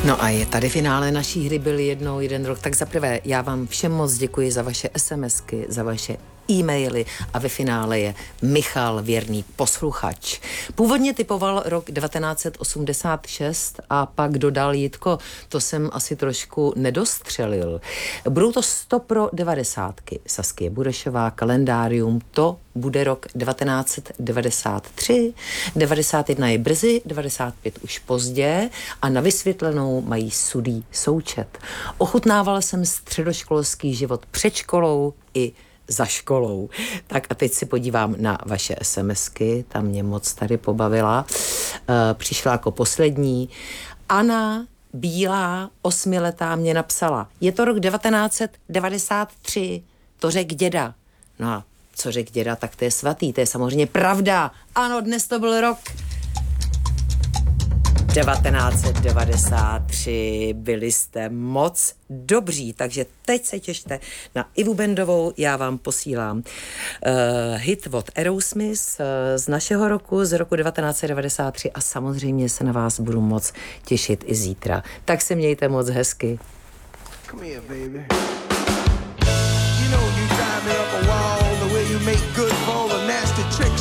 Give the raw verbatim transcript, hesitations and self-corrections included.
No a je tady finále naší hry, byl jednou jeden rok. Tak zaprvé já vám všem moc děkuji za vaše SMSky, za vaše e-maily a ve finále je Michal, věrný posluchač. Původně typoval rok devatenáct osmdesát šest a pak dodal Jitko, to jsem asi trošku nedostřelil. Budou to sto pro devadesátky. Saskie Burešová, kalendárium, to bude rok devatenáct devadesát tři, devadesát jedna je brzy, devadesát pět už pozdě a na vysvětlenou mají sudý součet. Ochutnával jsem středoškolský život před školou i za školou. Tak a teď si podívám na vaše SMSky, ta mě moc tady pobavila. E, přišla jako poslední. Anna Bílá, osmiletá, mě napsala. Je to rok devatenáct devadesát tři, to řek děda. No a co řek děda, tak to je svatý, to je samozřejmě pravda. Ano, dnes to byl rok devatenáct devadesát tři, byli jste moc dobří, takže teď se těšte na Ivu Bendovou, já vám posílám uh, hit od Aerosmith uh, z našeho roku, z roku devatenáct devadesát tři a samozřejmě se na vás budu moc těšit i zítra. Tak se mějte moc hezky. Come here, baby. You know you drive me up a wall, the way you make good for all the nasty tricks